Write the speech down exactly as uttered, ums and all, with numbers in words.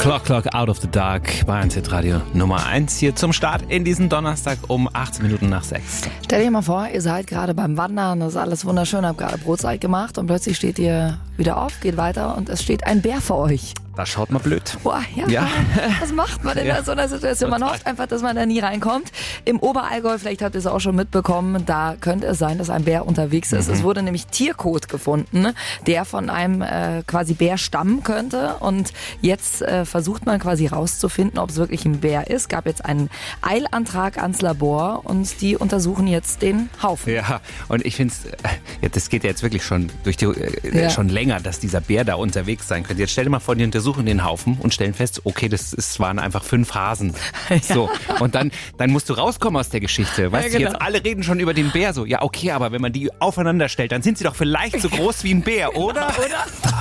Clock Clock Out of the Dark bei eins Radio Nummer eins hier zum Start in diesen Donnerstag um achtzehn Minuten nach sechs. Stell dir mal vor, ihr seid gerade beim Wandern, das ist alles wunderschön, habt gerade Brotzeit gemacht und plötzlich steht ihr wieder auf, geht weiter und es steht ein Bär vor euch. Da schaut man blöd. Boah, ja, Ja. was macht man in Ja. so einer Situation? Man hofft einfach, dass man da nie reinkommt. Im Oberallgäu, vielleicht habt ihr es auch schon mitbekommen, da könnte es sein, dass ein Bär unterwegs ist. Mhm. Es wurde nämlich Tierkot gefunden, der von einem äh, quasi Bär stammen könnte. Und jetzt äh, versucht man quasi rauszufinden, ob es wirklich ein Bär ist. Gab jetzt einen Eilantrag ans Labor und die untersuchen jetzt den Haufen. Ja, und ich finde es, ja, das geht ja jetzt wirklich schon durch die, äh, Ja. schon länger, dass dieser Bär da unterwegs sein könnte. Jetzt stell dir mal vor, die untersuchen den Haufen und stellen fest, okay, das ist, waren einfach fünf Hasen. So. Und dann, dann musst du rauskommen aus der Geschichte. Weißt Ja, du, genau. jetzt alle reden schon über den Bär so. Ja, okay, aber wenn man die aufeinander stellt, dann sind sie doch vielleicht so groß wie ein Bär, oder? Oder?